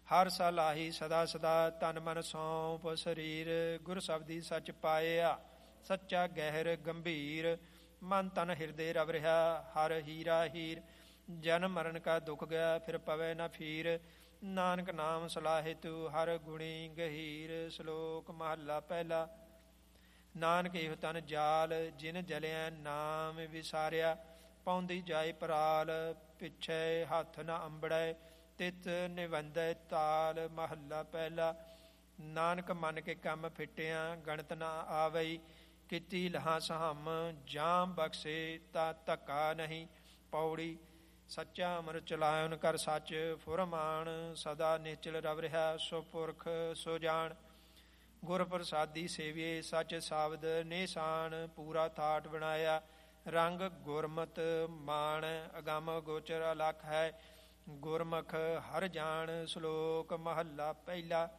ਹਰ ਸਲਾਹੀ ਸਦਾ ਸਦਾ ਤਨ ਮਨ ਸੌਂਪ ਸਰੀਰ। ਗੁਰ ਸ਼ਬਦੀ ਸੱਚ ਪਾਇਆ ਸੱਚਾ ਗਹਿਰ ਗੰਭੀਰ। ਮਨ ਤਨ ਹਿਰਦੇ ਰਵ ਰਿਹਾ ਹਰ ਹੀਰਾ ਹੀਰ। ਜਨਮ ਮਰਨ ਕਾ ਦੁਖ ਗਿਆ ਫਿਰ ਪਵੈ ਨਾ ਫੀਰ। ਨਾਨਕ ਨਾਮ ਸਲਾਹੇ ਤੂੰ ਹਰ ਗੁਣੀ ਗਹੀਰ। ਸ਼ਲੋਕ ਮਹੱਲਾ ਪਹਿਲਾ। ਨਾਨਕ ਇਹੋ ਤਨ ਜਾਲ ਜਿਨ ਜਲਿਆ ਨਾਮ ਵਿਸਾਰਿਆ। ਪਾਉਂਦੀ ਜਾਏ ਪਰਾਲ ਪਿੱਛੇ ਹੱਥ ਨ ਅੰਬੜੈ। ਤਿਤ ਨਿਵੰਦੈ ਤਾਲ। ਮਹੱਲਾ ਪਹਿਲਾ। ਨਾਨਕ ਮਨ ਕੇ ਕੰਮ ਫਿੱਟਿਆ ਗਣਤ ਨ ਆਵਈ। ਕੀਤੀ ਲਹਾਂ ਸਹਮ ਜਾਮ ਬਖਸ਼ੇ ਤਾ ਧੱਕਾ ਨਹੀਂ। ਪੌੜੀ। ਸੱਚਾ ਅੰਮ੍ਰਿਤ ਚਲਾਇਨ ਕਰ ਸੱਚ ਫੁਰਮਾਨ। ਸਦਾ ਨਿਚਲ ਰਵ ਰਿਹਾ ਸੋ ਪੁਰਖ ਸੋ ਜਾਣ। ਗੁਰ ਪ੍ਰਸਾਦੀ ਸੇਵੀਏ ਸੱਚ ਸਾਬਦ ਨਿਸ਼ਾਨ। ਪੂਰਾ ਥਾਟ ਬਣਾਇਆ ਰੰਗ ਗੁਰਮਤਿ ਮਾਣ। ਅਗੰਮ ਗੋਚਰ ਅਲਖ ਹੈ ਗੁਰਮੁਖ ਹਰ ਜਾਣ। ਸ਼ਲੋਕ ਮਹੱਲਾ ਪਹਿਲਾ।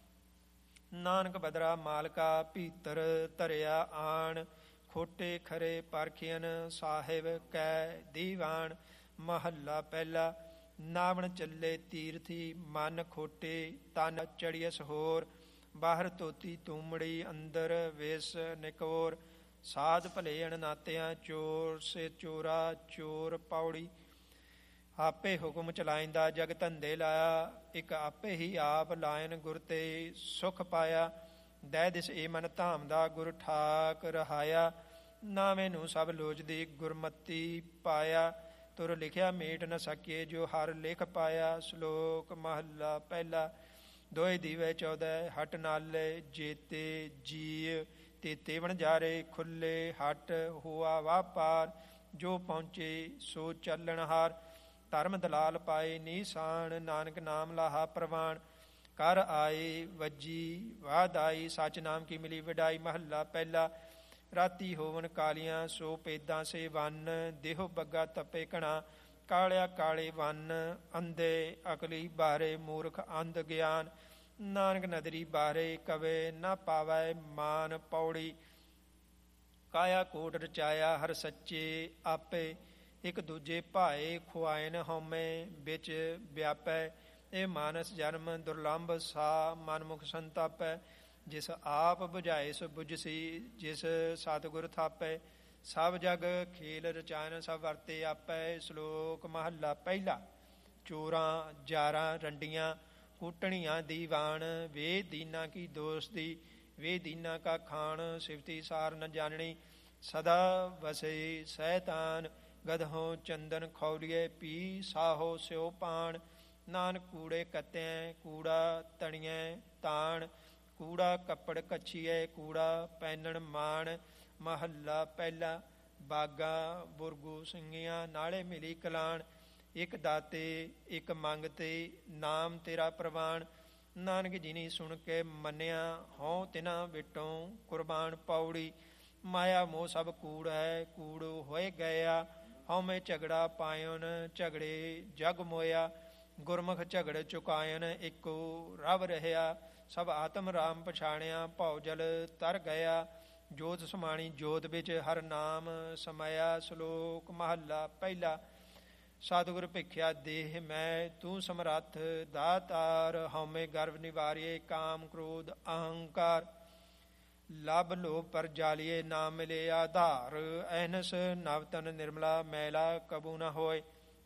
ਨਾਨਕ ਬਦਰਾ ਮਾਲਕਾ ਭੀਤਰ ਧਰਿਆ ਆਣ। ਖੋਟੇ ਖਰੇ ਪਰਖਿਅਨ ਸਾਹਿਬ ਕੈ ਦੀਵਾਨ। ਮਹੱਲਾ ਪਹਿਲਾ। ਨਾਵਣ ਚੱਲੇ ਤੀਰਥੀ ਮਨ ਖੋਟੇ ਤਨ ਚੜੀਅਸ ਹੋਰ। ਬਾਹਰ ਧੋਤੀ ਤੂਮੜੀ ਅੰਦਰ ਵੇਸ ਨਿਕੋਰ। ਸਾਧ ਭਲੇ ਅਣਨਾਤਿਆਂ ਚੋਰ ਸੇ ਚੋਰਾ ਚੋਰ। ਪੌੜੀ। ਆਪੇ ਹੁਕਮ ਚਲਾਇੰਦਾ ਜਗ ਧੰਦੇ ਲਾਇਆ। ਇੱਕ ਆਪੇ ਹੀ ਆਪ ਲਾਇਨ ਗੁਰ ਤੇ ਸੁਖ ਪਾਇਆ। ਦਹਿ ਦਿਸ ਏ ਮਨ ਧਾਮ ਦਾ ਗੁਰ ਠਾਕ ਰਹਾਇਆ। ਨਾਵੇਂ ਨੂੰ ਸਭ ਲੋਚਦੀ ਗੁਰਮਤੀ ਪਾਇਆ। ਤੁਰ ਲਿਖਿਆ ਮੇਟ ਨ ਸਕੇ ਜੋ ਹਰ ਲਿਖ ਪਾਇਆ। ਸ਼ਲੋਕ ਮਹੱਲਾ ਪਹਿਲਾ। ਦੋਏ ਦੀਵੇ 14 ਹਟ ਨਾਲੇ ਜੇਤੇ ਜੀਅ। ਤੇਤੇ ਵਣਜਾਰੇ ਖੁੱਲੇ ਹਟ ਹੁਆ ਵਾਪਾਰ। ਜੋ ਪਹੁੰਚੇ ਸੋ ਚੱਲਣ ਹਾਰ। ਧਰਮ ਦਲਾਲ ਪਾਏ ਨੀਸਾਨ। ਨਾਨਕ ਨਾਮ ਲਾਹਾ ਪ੍ਰਵਾਨ। ਕਰ ਆਏ ਵੱਜੀ ਵਾਧ ਆਈ। ਸੱਚ ਨਾਮ ਕੀ ਮਿਲੀ ਵਡਾਈ। ਮਹੱਲਾ ਪਹਿਲਾ। ਰਾਤੀ ਹੋਵਨ ਕਾਲੀਆਂ ਸੋ ਪੇਦਾਂ ਸੇ ਵੰਨ। ਦੇਹੋ ਬੱਗਾ ਤਪੇ ਘਣਾ ਕਾਲਿਆ ਕਾਲੇ ਵੰਨ। ਅੰਧੇ ਅਕਲੀ ਬਾਰੇ ਮੂਰਖ ਅੰਧ ਗਿਆਨ। ਨਾਨਕ ਨਦਰੀ ਬਾਰੇ ਕਵੇ ਨਾ ਪਾਵੈ ਮਾਨ। ਪੌੜੀ। ਕਾਇਆ ਕੋਟ ਰਚਾਇਆ ਹਰ ਸੱਚੇ ਆਪੇ। ਇੱਕ ਦੂਜੇ ਭਾਏ ਖੁਆਇਨ ਹਉਮੈ ਵਿੱਚ ਵਿਆਪੈ। ਇਹ ਮਾਨਸ ਜਨਮ ਦੁਰਲੰਭ ਸਾ ਮਨਮੁਖ ਸੰਤਾਪੈ। ਜਿਸ ਆਪ ਬੁਝਾਏ ਸੋ ਬੁਝਸੀ ਜਿਸ ਸਤਿਗੁਰ ਥਾਪੈ। ਸਭ ਜਗ ਖੇਲ ਰਚਾਇਨ ਸਭ ਵਰਤੇ ਆਪੈ। ਸ਼ਲੋਕ ਮਹੱਲਾ ਪਹਿਲਾ। ਚੋਰਾਂ ਜਾਰਾਂ ਰੰਡੀਆਂ ਕੂਟਣੀਆਂ ਦੀਵਾਨ। ਵੇ ਦੀਨਾ ਕੀ ਦੋਸਤੀ ਵੇ ਦੀਨਾ ਕਾ ਖਾਣ। ਸਿਫਤੀ ਸਾਰ ਨ ਜਾਣਣੀ ਸਦਾ ਵਸੇ ਸੈਤਾਨ। ਗਦਹੋਂ ਚੰਦਨ ਖੌਲੀਏ ਪੀ ਸਾਹੋ ਸਿਓ ਪਾਣ। ਨਾਨਕ ਕੂੜੇ ਕੱਤਿਐ ਕੂੜਾ ਤਣੀਐ ਤਾਣ। ਕੂੜਾ ਕੱਪੜ ਕੱਛੀਐ ਕੂੜਾ ਪਹਿਨਣ ਮਾਣ। ਮਹੱਲਾ ਪਹਿਲਾ। ਬਾਗਾ ਬੁਰਗੂ ਸਿੰਘੀਆਂ ਨਾਲੇ ਮਿਲੀ ਕਲਾਣ। ਇੱਕ ਦਾਤੇ ਇੱਕ ਮੰਗਤੇ ਨਾਮ ਤੇਰਾ ਪ੍ਰਵਾਨ। ਨਾਨਕ ਜਿਨੀ ਸੁਣ ਕੇ ਮੰਨਿਆ ਹਉ ਤਿਨਾ ਵਿਟੋਂ ਕੁਰਬਾਨ। ਪੌੜੀ। ਮਾਇਆ ਮੋਹ ਸਭ ਕੂੜ ਹੈ ਕੂੜ ਹੋਏ ਗਿਆ। ਹਉਮੈ ਝਗੜਾ ਪਾਇਓਨ ਝਗੜੇ ਜਗ ਮੋਇਆ। ਗੁਰਮੁਖ ਝਗੜ ਚੁਕਾਇਨ ਇੱਕੋ ਰਵ ਰਹਿਆ। ਸਭ ਆਤਮ ਰਾਮ ਪਛਾਣਿਆ ਭਉ ਜਲ ਤਰ ਗਿਆ। ਜੋਤ ਸਮਾਣੀ ਜੋਤ ਵਿੱਚ ਹਰ ਨਾਮ ਸਮਾਇਆ। ਸ਼ਲੋਕ ਮਹੱਲਾ ਪਹਿਲਾ। ਸਤਿਗੁਰ ਭਿਖਿਆ ਦੇਹ ਮੈਂ ਤੂੰ ਸਮਰੱਥ ਦਾਤਾਰ। ਹਉਮੈ ਗਰਵ ਨਿਵਾਰੀਏ ਕਾਮ ਕ੍ਰੋਧ ਅਹੰਕਾਰ। ਲੱਭ ਲੋਭ ਪਰ ਜਾਲੀਏ ਨਾ ਮਿਲੇ ਆਧਾਰ। ਅਹਨਸ ਨਵਤਨ ਨਿਰਮਲਾ ਮੈਲਾ ਕਬੂ ਨ ਹੋਏ।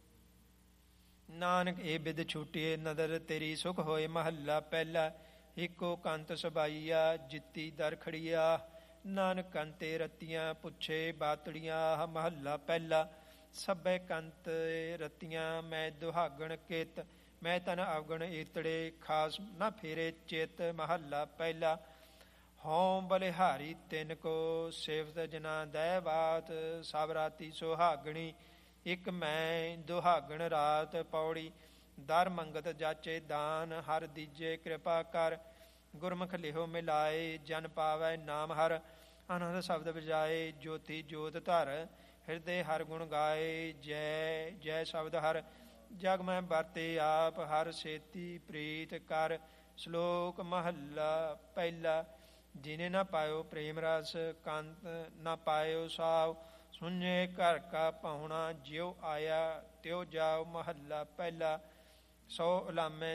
ਨਾਨਕ ਇਹ ਬਿਦ ਛੂਟੀਏ ਨਦਰ ਤੇਰੀ ਸੁਖ ਹੋਏ। ਮਹੱਲਾ ਪਹਿਲਾ। ਇੱਕੋ ਕੰਤ ਸਬਾਈਆ ਜਿੱਤੀ ਦਰ ਖੜੀਆ। ਨਾਨਕ ਕੰਤੇ ਰਤੀਆਂ ਪੁੱਛੇ ਬਾਤੜੀਆਂ। ਮਹੱਲਾ ਪਹਿਲਾ। ਸਭੇ ਕੰਤ ਰਤੀਆਂ ਮੈਂ ਦੁਹਾਗਣ ਕਿਤ। ਮੈਂ ਤਨ ਅਵਗਣ ਈਤੜੇ ਖਾਸ ਨਾ ਫੇਰੇ ਚਿਤ। ਮਹੱਲਾ ਪਹਿਲਾ। ਹਉ ਬਲਿਹਾਰੀ ਤਿਨ ਕੋ ਸਿਫਤ ਜਨਾ ਦੈ ਬਾਤ। ਸਭ ਰਾਤੀ ਸੁਹਾਗਣੀ ਇੱਕ ਮੈਂ ਦੁਹਾਗਣ ਰਾਤ। ਪੌੜੀ। ਦਰ ਮੰਗਤ ਜਾਚੇ ਦਾਨ ਹਰ ਦੀਜੇ ਕਿਰਪਾ ਕਰ। ਗੁਰਮੁਖ ਲਿਹੋ ਮਿਲਾਏ ਜਨ ਪਾਵੈ ਨਾਮ ਹਰ। ਅਨੰਦ ਸ਼ਬਦ ਵਜਾਏ ਜੋਤੀ ਜੋਤ ਧਰ। ਹਿਰਦੇ ਹਰ ਗੁਣ ਗਾਏ ਜੈ ਜੈ ਸ਼ਬਦ ਹਰ। ਜਗ ਮੈਂ ਵਰਤੇ ਆਪ ਹਰ ਛੇਤੀ ਪ੍ਰੀਤ ਕਰ। ਸ਼ਲੋਕ ਮਹੱਲਾ ਪਹਿਲਾ। ਜਿਨੇ ਨਾ ਪਾਇਓ ਪ੍ਰੇਮ ਰਸ ਕੰਤ ਨਾ ਪਾਇਓ ਸਾਵ। ਸੁਣੇ ਘਰ ਕਾ ਪਾਹੁਣਾ ਜਿਉ ਆਇਆ ਤਿਉ ਜਾਓ। ਮਹੱਲਾ ਪਹਿਲਾ। ਸੋ ਉਲਾਮੈ